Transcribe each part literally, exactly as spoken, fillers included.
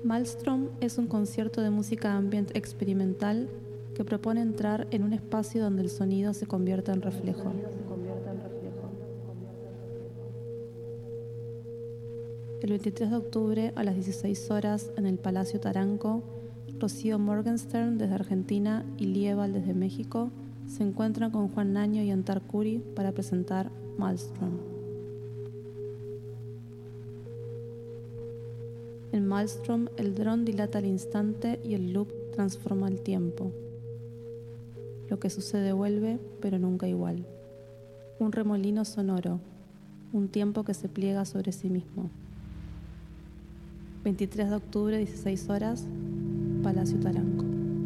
Maelstrom es un concierto de música ambient experimental que propone entrar en un espacio donde el sonido se convierta en reflejo. El veintitrés de octubre a las dieciséis horas en el Palacio Taranco, Rocío Morgenstern desde Argentina y Lieval desde México se encuentran con Juan Naño y Antar Curi para presentar Maelstrom. En Maelstrom, el dron dilata el instante y el loop transforma el tiempo. Lo que sucede vuelve, pero nunca igual. Un remolino sonoro, un tiempo que se pliega sobre sí mismo. veintitrés de octubre, dieciséis horas, Palacio Taranco.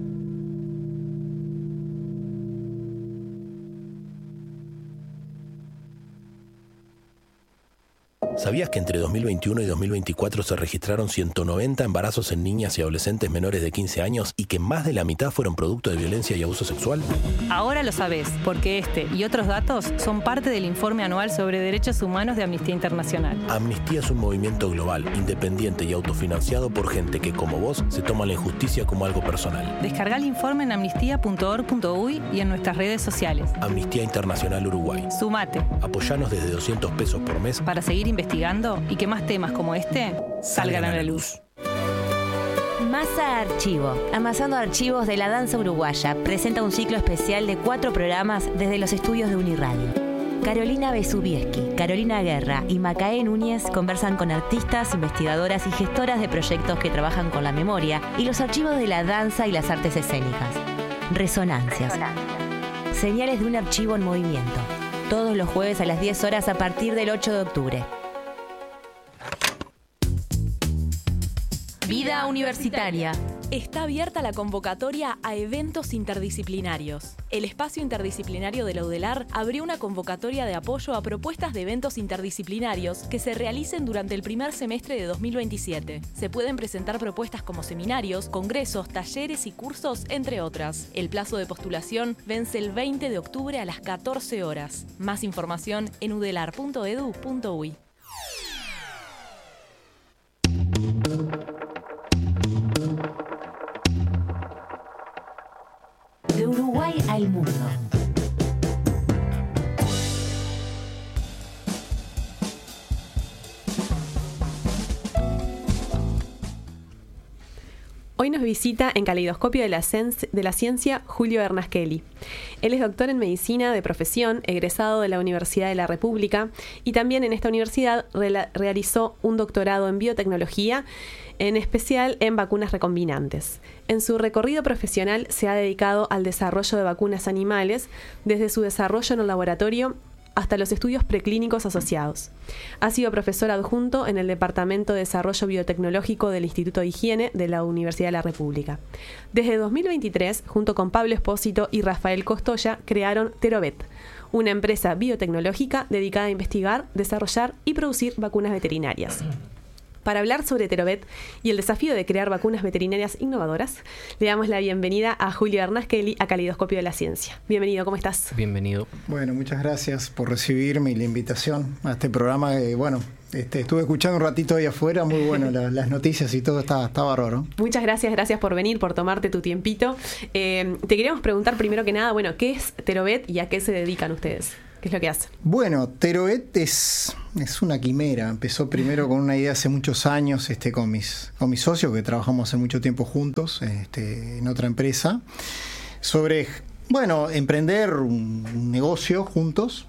¿Sabías que entre dos mil veintiuno y dos mil veinticuatro se registraron ciento noventa embarazos en niñas y adolescentes menores de quince años y que más de la mitad fueron producto de violencia y abuso sexual? Ahora lo sabés, porque este y otros datos son parte del informe anual sobre derechos humanos de Amnistía Internacional. Amnistía es un movimiento global, independiente y autofinanciado por gente que, como vos, se toma la injusticia como algo personal. Descarga el informe en amnistía punto org punto uy y en nuestras redes sociales. Amnistía Internacional Uruguay. Sumate. Apoyanos desde doscientos pesos por mes para seguir investigando y que más temas como este salgan a la luz. Masa Archivo, amasando archivos de la danza uruguaya, presenta un ciclo especial de cuatro programas desde los estudios de Uniradio. Carolina Besubieski, Carolina Guerra y Macaé Núñez conversan con artistas, investigadoras y gestoras de proyectos que trabajan con la memoria y los archivos de la danza y las artes escénicas. Resonancias. Señales de un archivo en movimiento. Todos los jueves a las diez horas a partir del ocho de octubre. Vida Universitaria. Está abierta la convocatoria a eventos interdisciplinarios. El espacio interdisciplinario de la UDELAR abrió una convocatoria de apoyo a propuestas de eventos interdisciplinarios que se realicen durante el primer semestre de dos mil veintisiete. Se pueden presentar propuestas como seminarios, congresos, talleres y cursos, entre otras. El plazo de postulación vence el veinte de octubre a las catorce horas. Más información en udelar punto edu punto uy. De Uruguay al mundo. Hoy nos visita en Caleidoscopio de la, Cien- de la Ciencia Julio Bernaskelly. Él es doctor en medicina de profesión, egresado de la Universidad de la República y también en esta universidad re- realizó un doctorado en biotecnología, en especial en vacunas recombinantes. En su recorrido profesional se ha dedicado al desarrollo de vacunas animales, desde su desarrollo en el laboratorio hasta los estudios preclínicos asociados. Ha sido profesor adjunto en el Departamento de Desarrollo Biotecnológico del Instituto de Higiene de la Universidad de la República. Desde dos mil veintitrés, junto con Pablo Espósito y Rafael Costoya, crearon Terovet, una empresa biotecnológica dedicada a investigar, desarrollar y producir vacunas veterinarias. Para hablar sobre Terovet y el desafío de crear vacunas veterinarias innovadoras, le damos la bienvenida a Julio Bernaskelly a Caleidoscopio de la Ciencia. Bienvenido, ¿cómo estás? Bienvenido. Bueno, muchas gracias por recibirme y la invitación a este programa. Eh, bueno, este, estuve escuchando un ratito ahí afuera, muy bueno, la, las noticias y todo, está, está bárbaro. Muchas gracias, gracias por venir, por tomarte tu tiempito. Eh, te queríamos preguntar primero que nada, bueno, ¿qué es Terovet y a qué se dedican ustedes? ¿Qué es lo que hacen? Bueno, Terovet es, es una quimera. Empezó primero con una idea hace muchos años este, con, mis, con mis socios, que trabajamos hace mucho tiempo juntos este, en otra empresa, sobre, bueno, emprender un, un negocio juntos.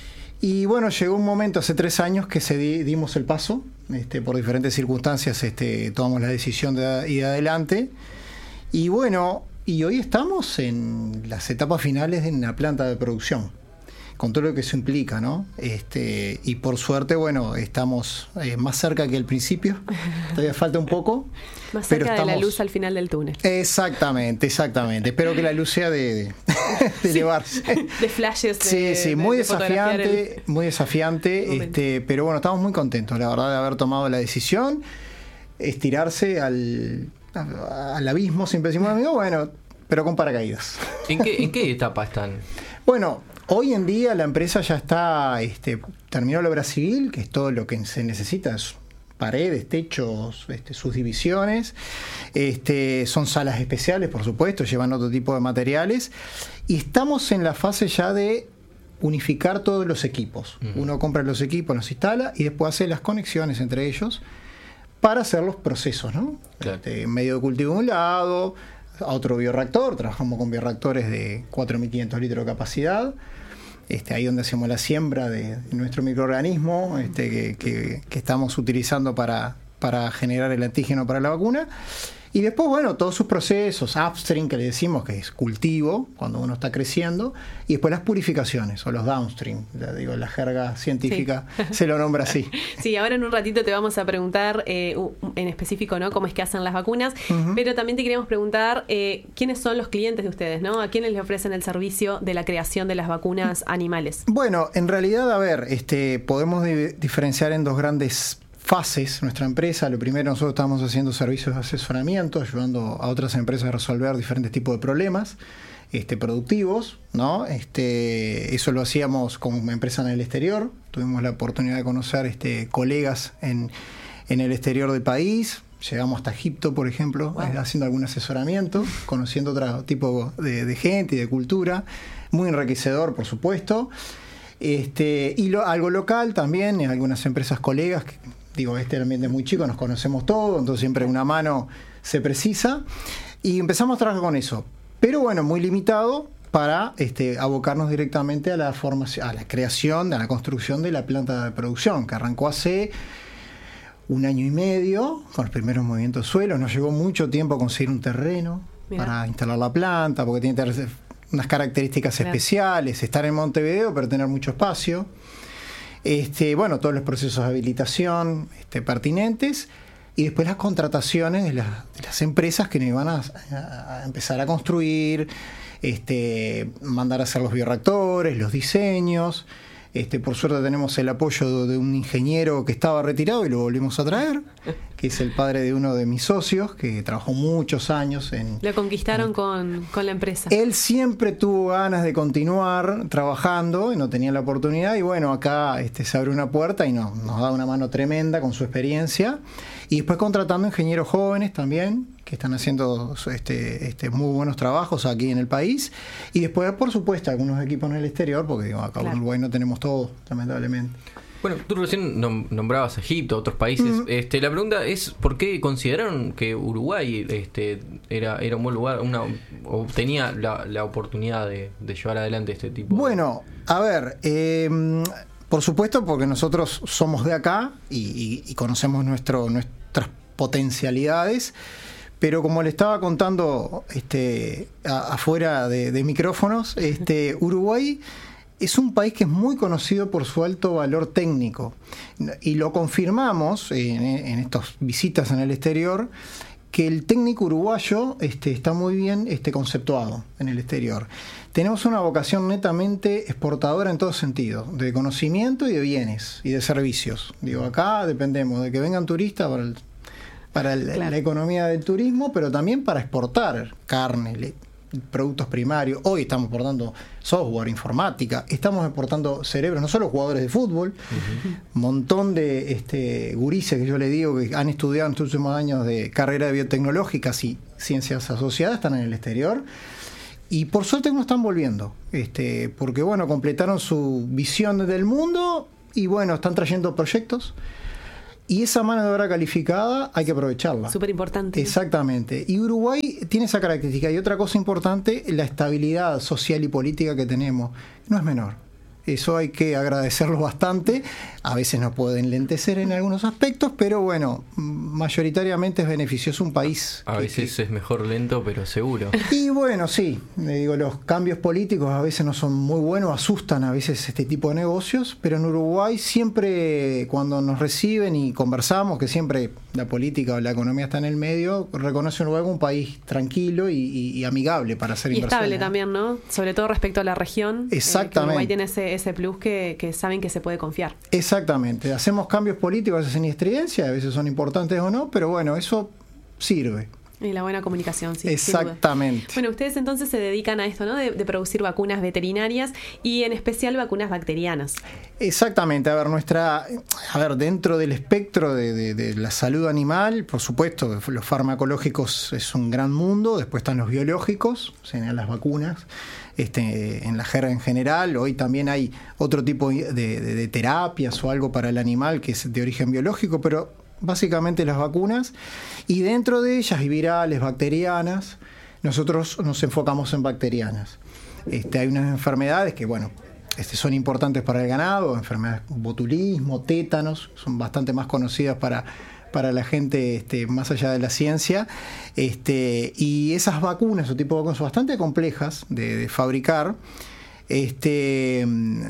Y bueno, llegó un momento hace tres años que se di, dimos el paso, este, por diferentes circunstancias este, tomamos la decisión de ir adelante. Y bueno, y hoy estamos en las etapas finales de una planta de producción, con todo lo que eso implica, ¿no? Este, y por suerte, bueno, estamos eh, más cerca que al principio, todavía falta un poco. Más cerca pero estamos... de la luz al final del túnel. Exactamente, exactamente. Espero que la luz sea de, de, de elevarse. De flashes. De, sí, sí, muy de desafiante, el... muy desafiante, este, pero bueno, estamos muy contentos, la verdad, de haber tomado la decisión, estirarse al, al abismo, siempre decimos, amigo, bueno, pero con paracaídas. ¿En qué, en qué etapa están? Bueno, hoy en día la empresa ya está, este, terminó la obra civil, que es todo lo que se necesita, es paredes, techos, este, sus divisiones. Este, son salas especiales, por supuesto, llevan otro tipo de materiales. Y estamos en la fase ya de unificar todos los equipos. Uh-huh. Uno compra los equipos, los instala y después hace las conexiones entre ellos para hacer los procesos, ¿no? Claro. Este, medio de cultivo de un lado, a otro bioreactor. Trabajamos con bioreactores de cuatro mil quinientos litros de capacidad. Este, ahí donde hacemos la siembra de, de nuestro microorganismo este, que, que, que estamos utilizando para, para generar el antígeno para la vacuna. Y después, bueno, todos sus procesos, upstream, que le decimos que es cultivo, cuando uno está creciendo, y después las purificaciones, o los downstream, la, digo, la jerga científica sí. se lo nombra así. Sí, ahora en un ratito te vamos a preguntar eh, en específico, ¿no?, cómo es que hacen las vacunas, uh-huh. pero también te queríamos preguntar eh, quiénes son los clientes de ustedes, ¿no? ¿A quiénes les ofrecen el servicio de la creación de las vacunas animales? Bueno, en realidad, a ver, este, podemos di- diferenciar en dos grandes fases nuestra empresa. Lo primero, nosotros estamos haciendo servicios de asesoramiento, ayudando a otras empresas a resolver diferentes tipos de problemas este, productivos, ¿no? Este, eso lo hacíamos como empresa en el exterior. Tuvimos la oportunidad de conocer este, colegas en, en el exterior del país. Llegamos hasta Egipto, por ejemplo, wow. haciendo algún asesoramiento, conociendo otro tipo de, de gente y de cultura. Muy enriquecedor, por supuesto. Este, y lo, algo local también, en algunas empresas colegas que, digo, este ambiente es muy chico, nos conocemos todos, entonces siempre una mano se precisa. Y empezamos a trabajar con eso. Pero bueno, muy limitado para este, abocarnos directamente a la formación, a la creación, a la construcción de la planta de producción, que arrancó hace un año y medio, con los primeros movimientos de suelo. Nos llevó mucho tiempo conseguir un terreno Mirá. para instalar la planta, porque tiene que tener unas características Mirá. especiales, estar en Montevideo, pero tener mucho espacio. Este, bueno, todos los procesos de habilitación este, pertinentes, y después las contrataciones de, la, de las empresas que nos iban a, a, a empezar a construir, este, mandar a hacer los bioreactores, los diseños. Este, por suerte tenemos el apoyo de un ingeniero que estaba retirado y lo volvimos a traer, que es el padre de uno de mis socios, que trabajó muchos años en... Lo conquistaron en, con, con la empresa. Él siempre tuvo ganas de continuar trabajando y no tenía la oportunidad, y bueno, acá este, se abre una puerta y no, nos da una mano tremenda con su experiencia. Y después contratando ingenieros jóvenes también, que están haciendo este, este, muy buenos trabajos aquí en el país. Y después, por supuesto, algunos equipos en el exterior, porque digo, acá claro. en Uruguay no tenemos todo, lamentablemente. Bueno, tú recién nombrabas a Egipto, otros países. Uh-huh. Este, la pregunta es, ¿por qué consideraron que Uruguay este, era, era un buen lugar, una, o tenía la, la oportunidad de, de llevar adelante este tipo? Bueno, a ver... Eh, por supuesto, porque nosotros somos de acá y, y, y conocemos nuestro, nuestras potencialidades, pero como le estaba contando este, a, afuera de, de micrófonos, este, Uruguay es un país que es muy conocido por su alto valor técnico, y lo confirmamos en, en estas visitas en el exterior, que el técnico uruguayo este, está muy bien este, conceptuado en el exterior. Tenemos una vocación netamente exportadora en todo sentido, de conocimiento y de bienes y de servicios. Digo, acá dependemos de que vengan turistas para, el, para el, claro. la economía del turismo, pero también para exportar carne, le, productos primarios. Hoy estamos exportando software, informática, estamos exportando cerebros, no solo jugadores de fútbol, un uh-huh. montón de este, gurises que yo le digo que han estudiado en estos últimos años de carrera de biotecnológicas y ciencias asociadas, están en el exterior. Y por suerte no están volviendo, este, porque bueno, completaron su visión del mundo y bueno, están trayendo proyectos. Y esa mano de obra calificada hay que aprovecharla. Súper importante. Exactamente. Y Uruguay tiene esa característica. Y otra cosa importante, la estabilidad social y política que tenemos. No es menor. Eso hay que agradecerlo bastante. A veces nos puede enlentecer en algunos aspectos, pero bueno, mayoritariamente es beneficioso un país. A que, veces que... es mejor lento, pero seguro. Y bueno, sí. Digo, los cambios políticos a veces no son muy buenos, asustan a veces este tipo de negocios, pero en Uruguay siempre, cuando nos reciben y conversamos, que siempre la política o la economía está en el medio, reconoce a Uruguay como un país tranquilo y, y, y amigable para hacer y inversiones. Y estable también, ¿no? Sobre todo respecto a la región. Exactamente. Eh, Uruguay tiene ese ese plus que, que saben que se puede confiar. Exactamente. Hacemos cambios políticos, a veces en estridencia, a veces son importantes o no, pero bueno, eso sirve. Y la buena comunicación, sí. Exactamente. Bueno, ustedes entonces se dedican a esto, ¿no? De, de producir vacunas veterinarias y en especial vacunas bacterianas. Exactamente. A ver, nuestra, a ver, dentro del espectro de, de, de la salud animal, por supuesto, los farmacológicos es un gran mundo. Después están los biológicos, o sea, las vacunas. Este, en la jerga en general, hoy también hay otro tipo de, de, de terapias o algo para el animal que es de origen biológico, pero básicamente las vacunas, y dentro de ellas hay virales, bacterianas. Nosotros nos enfocamos en bacterianas. Este, hay unas enfermedades que, bueno, este, son importantes para el ganado, enfermedades botulismo, tétanos, son bastante más conocidas para, para la gente este, más allá de la ciencia. Este, y esas vacunas, o tipo de vacunas, son bastante complejas de, de fabricar. Este,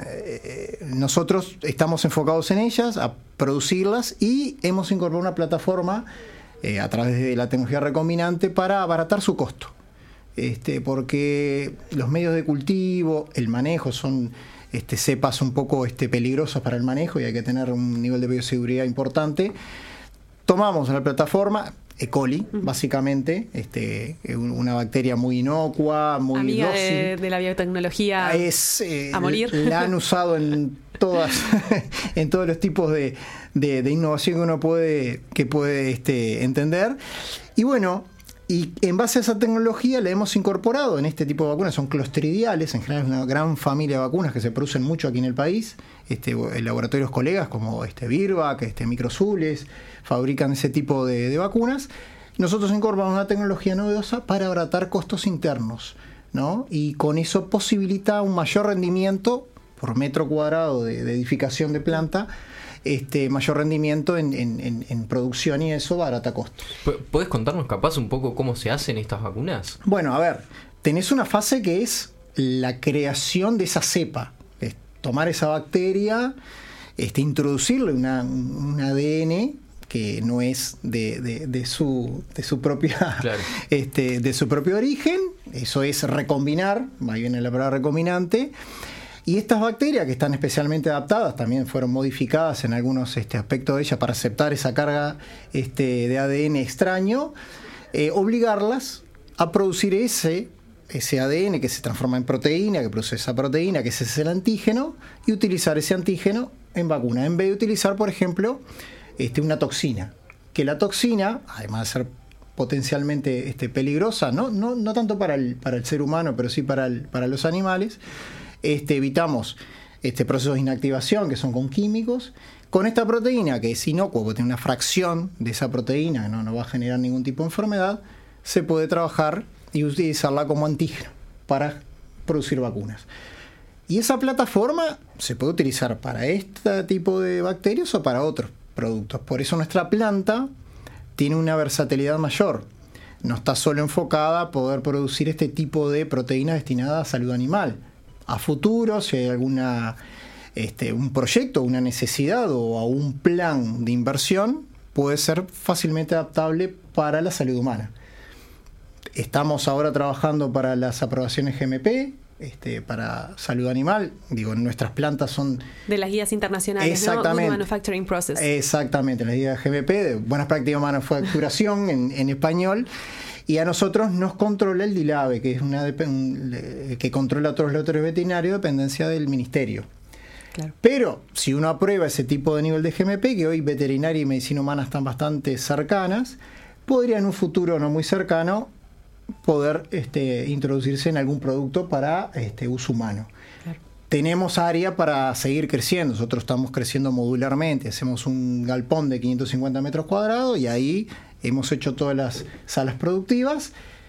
nosotros estamos enfocados en ellas, a producirlas, y hemos incorporado una plataforma eh, a través de la tecnología recombinante para abaratar su costo. Este, porque los medios de cultivo, el manejo, son este, cepas un poco este, peligrosas para el manejo y hay que tener un nivel de bioseguridad importante. Tomamos la plataforma E. coli, básicamente, este, una bacteria muy inocua, muy amiga dócil. De, de la biotecnología es, eh, a morir. La han usado en todas, en todos los tipos de, de, de innovación que uno puede, que puede este, entender. Y bueno, y en base a esa tecnología le hemos incorporado en este tipo de vacunas, son clostridiales, en general es una gran familia de vacunas que se producen mucho aquí en el país. Este, laboratorios colegas como este Virbac, este Microzules, fabrican ese tipo de, de vacunas. Nosotros incorporamos una tecnología novedosa para abaratar costos internos, ¿no? Y con eso posibilita un mayor rendimiento por metro cuadrado de, de edificación de planta, este mayor rendimiento en, en, en producción, y eso barata costos. ¿Puedes contarnos capaz un poco cómo se hacen estas vacunas? Bueno, a ver, tenés una fase que es la creación de esa cepa. Es tomar esa bacteria, este, introducirle una, un A D N que no es de, de, de su de su propia claro. este, de su propio origen. Eso es recombinar, ahí viene la palabra recombinante. Y estas bacterias, que están especialmente adaptadas, también fueron modificadas en algunos este, aspectos de ellas para aceptar esa carga este, de A D N extraño, eh, obligarlas a producir ese, ese A D N que se transforma en proteína, que produce esa proteína, que ese es el antígeno, y utilizar ese antígeno en vacuna, en vez de utilizar, por ejemplo, este, una toxina. Que la toxina, además de ser potencialmente este, peligrosa, ¿no? No, no tanto para el, para el ser humano, pero sí para, el, para los animales, Este, evitamos este, procesos de inactivación que son con químicos. Con esta proteína, que es inocua, porque tiene una fracción de esa proteína, no, no va a generar ningún tipo de enfermedad, se puede trabajar y utilizarla como antígeno para producir vacunas. Y esa plataforma se puede utilizar para este tipo de bacterias o para otros productos. Por eso nuestra planta tiene una versatilidad mayor. No está solo enfocada a poder producir este tipo de proteínas destinadas a salud animal. A futuro, si hay alguna este, un proyecto, una necesidad o a un plan de inversión, puede ser fácilmente adaptable para la salud humana. Estamos ahora trabajando para las aprobaciones G M P, este, para salud animal. Digo, nuestras plantas son de las guías internacionales, exactamente, ¿no? Good Manufacturing Process. Exactamente, las guías G M P, de buenas prácticas de manufacturación en, en español. Y a nosotros nos controla el DILABE, que es una que controla otros laboratorios veterinarios, dependencia del ministerio. Claro. Pero si uno aprueba ese tipo de nivel de G M P, que hoy veterinaria y medicina humana están bastante cercanas, podría en un futuro no muy cercano poder este, introducirse en algún producto para este, uso humano. Claro. Tenemos área para seguir creciendo. Nosotros estamos creciendo modularmente. Hacemos un galpón de quinientos cincuenta metros cuadrados y ahí hemos hecho todas las salas productivas.